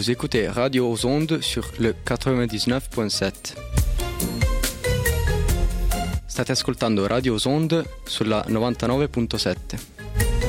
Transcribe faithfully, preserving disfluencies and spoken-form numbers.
Vous écoutez Radio aux Ondes sur le quatre-vingt-dix-neuf virgolà sette. State ascoltando Radio aux Ondes sulla novantanove virgola sette.